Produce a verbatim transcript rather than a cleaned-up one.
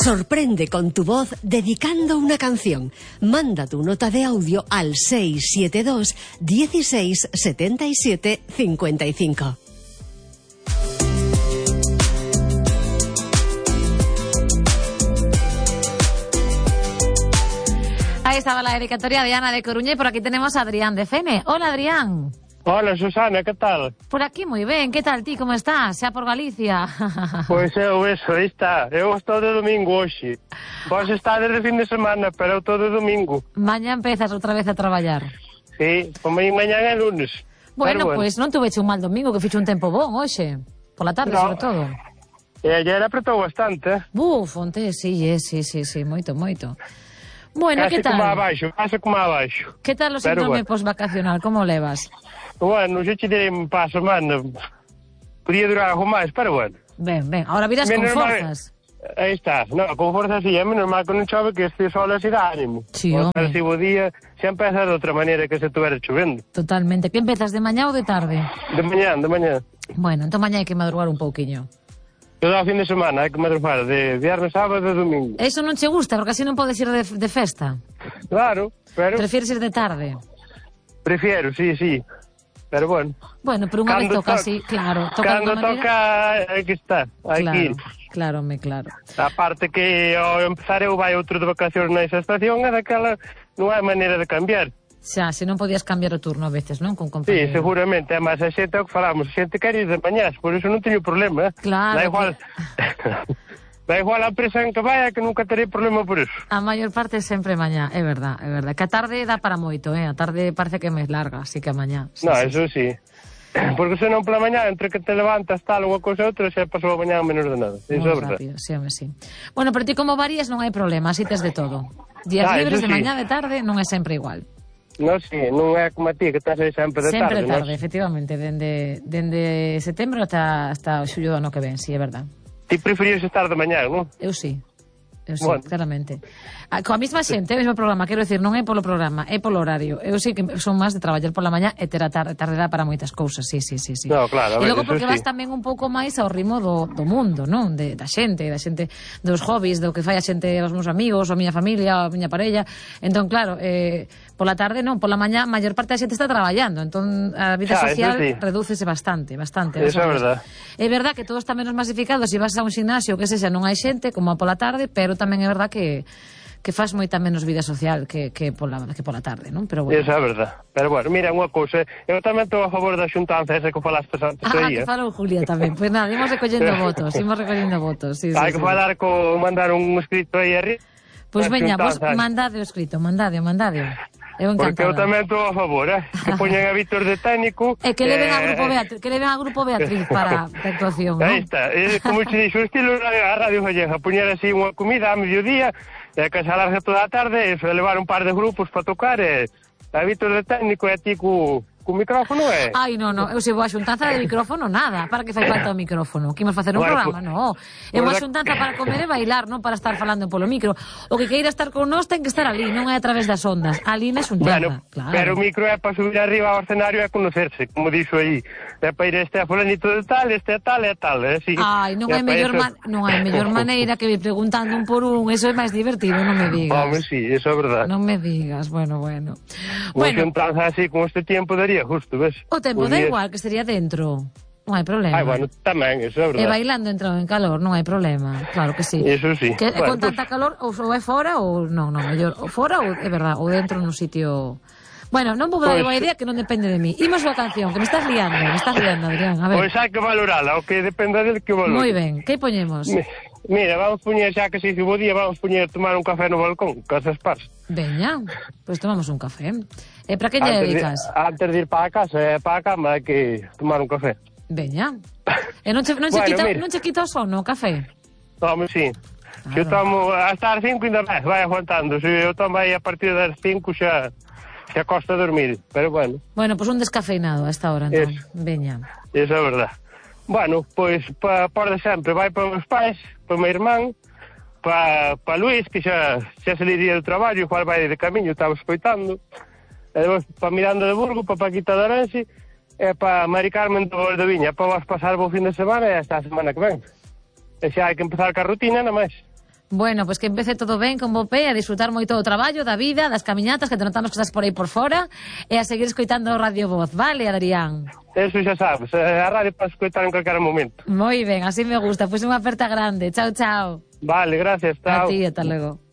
Sorprende con tu voz dedicando una canción. Manda tu nota de audio al seis siete dos, dieciséis, setenta y siete, cincuenta y cinco. Ahí estaba la dedicatoria de Ana de Coruña y por aquí tenemos a Adrián de F M. Hola, Adrián. Hola, Susana, que tal? Por aquí moi ben, que tal ti, como estás? Xa por Galicia. Pois eu, eso, aí está. Eu estou de domingo hoxe. Vos estades de fin de semana, pero eu estou de domingo. Mañá empezas outra vez a traballar. Sí, como mañá é lunes. Bueno, pois pues, non tuveche un mal domingo, que fixe un tempo bon hoxe. Por la tarde, no. Sobre todo. E ayer apretou bastante. Buf, onte, sí, sí, sí, sí, moito, moito. Bueno, case que tal? Como abaixo, case como abaixo. Que tal o síndrome bueno. Post-vacacional, como levas? Bueno, xa te direi para a semana. Podía durar algo máis, pero bueno. Ben, ben, ahora virás con forzas. Aí está, no, con forzas sí, é menos mal que non chove, que este sol así dá ánimo. Sí, home. Pero se o día xa empeza de outra maneira que se estuvera chovendo. Totalmente. Que empezas, de mañá ou de tarde? De mañá, de mañá. Bueno, entón mañá hai que madrugar un pouquiño. Todo a fin de semana, hai que madrugar, de viernes, sábado e domingo. Eso non che gusta, porque así non podes ir de, de festa? Claro, pero... Prefieres ir de tarde? Prefiero, sí, sí. Pero bueno. Bueno, pero unha vez toca, sí, claro. Toca cando toca, hai que estar, hai claro, que ir. Claro, me claro. A parte que ao empezar eu vai outro de vacacións nesa estación, é daquela, non hai maneira de cambiar. Xa, se non podías cambiar o turno a veces, non? Con compañero. Sí, seguramente, é máis a xente é o que falamos, a xente quer ir de mañás, por iso non teño problema, eh? Claro. Da igual... Que... Da igual a empresa en que vaya, que nunca terei problema por eso. A maior parte sempre mañá, é verdad, é verdad. Que a tarde dá para moito, eh? A tarde parece que é máis larga, así que a mañá. Sí, no, sí, eso sí. Porque se non pola mañá, entre que te levantas tal, unha cousa e outra, xa pasou a mañá menos de nada. Eso é verdad. Rápido, sí, home, sí. Bueno, pero ti como varías non hai problema, así tes de todo. Días ah, libres de sí. mañá, de tarde, non é sempre igual. No, sí, non é como a ti, que estás aí sempre de sempre tarde. Sempre tarde, no? Efectivamente, dende, dende setembro ata, hasta o xullo do ano que ven, sí, é verdad. Ti preferías estar de mañá, non? Eu sí. Eu sí, bueno. claramente. A, coa mesma xente, o mesmo programa, quero decir, non é polo programa, é polo horario. Eu sí que son máis de traballar pola mañá e ter a tarde, tardera para moitas cousas, sí, sí, sí, sí. No, claro, e logo ver, porque vas sí. tamén un pouco máis ao ritmo do, do mundo, non? De, da xente, da xente, dos hobbies, do que fai a xente, os meus amigos, a miña familia, a miña parella. Entón, claro, eh, pola tarde non, pola mañá, a maior parte da xente está traballando, entón a vida xa, social sí. redúcese bastante, bastante. Eso é verdad. É verdad que todo está menos masificado, se vas a un gimnasio, que sexa, non hai xente, como a pola tarde, pero tamén é verdad que que faz moita menos vida social que, que, pola, que pola tarde, non? Pero bueno. Eso é verdad. Pero bueno, mira, unha cousa, eu tamén estou a favor da xuntanza esa que falaste antes ah, aí. Ah, que falou Julia tamén. Pois pues nada, imos recollendo votos, imos recollendo votos. Sí, hai sí, que sí. falar co, mandar un escrito aí arriba. Pois pues veña, vos mandade o escrito, mandade, mandade. Eu encantada. Porque eu tamén estou a favor, eh? Que poñen a Víctor de técnico. E que leven eh, a grupo Beatriz, que leven a grupo Beatriz para a actuación, non? Aí está, eh, como te dixo, o estilo a Radio Gallega, poñer así unha comida a mediodía, e que se alarga toda a tarde, e levar un par de grupos para tocar, e a Víctor de técnico e a ti co, co micrófono, e... Ai, non, non, eu se vou a xuntanza de micrófono, nada, para que fai falta o micrófono, que imos facer un bueno, programa, pues, non, é unha xuntanza para comer e bailar, non para estar falando polo micro, o que queira estar con nós ten que estar ali, non é a través das ondas, ali na xuntanza, bueno, claro. Pero o micro é para subir arriba ao escenario e conocerse, como dixo aí, é para ir este a fulanito de tal, este a tal e a tal, é así. Ai, non hai mellor, man, non hai mellor maneira que vir preguntando un por un, eso é máis divertido, non me digas. Home, sí, eso é verdade. Non me digas, bueno, bueno. Unha bueno, xuntanza así, con este tiempo daría justo, ves? O tempo da igual, que sería dentro. Non hai problema. Ai, bueno, tamén, eso é verdade. E bailando entrado en calor, non hai problema. Claro que sí. Eso sí. Que bueno, con tanta pues... calor, ou é fora, ou non, non, mellor, ou fora, ou é verdade, ou dentro nun sitio... Bueno, non vou dar pues... a idea que non depende de mí. Imos a canción, que me estás liando, me estás liando, Adrián, a ver. Pois pues hai que valorala, o que dependa del que valore. Moi ben, que poñemos? Mira, vamos poñer, xa que se hizo bo día, vamos poñer tomar un café no balcón, casas pars. Veña, pois pues tomamos un café. E para que lle dedicas? De, antes de ir para a casa e para a cama hai que tomar un café. Veña. E non che, non che, bueno, quita, non che quita o sono o café? Tome, sí. Claro. Se eu tomo hasta as cinco ainda máis, vai aguantando. Se eu tomo aí a partir das cinco xa, xa costa dormir, pero bueno. Bueno, pois pues un descafeinado a esta hora, entón. Eso. Veña. Eso é verdade. Bueno, pois, pa, por de sempre, vai para os pais, para o meu irmán, para pa Luís, que xa, xa se le iría do traballo, igual vai de camiño, estaba escoitando. E depois para Miranda de Burgo, para Paquita de Arense, e para Mari Carmen do Valdeviña, para vos pasar bo fin de semana e hasta a semana que ven. E xa hai que empezar ca rutina, nada máis. Bueno, pois pues que empece todo ben con bo pé, a disfrutar moito do traballo, da vida, das camiñatas, que te notamos que estás por aí por fora, e a seguir escoitando Radio Voz, vale, Adrián? Eso xa sabes, a radio para escoitar en calquera momento. Moi ben, así me gusta, pois pues unha aperta grande. Chao, chao. Vale, gracias, chao. A ti, ata logo.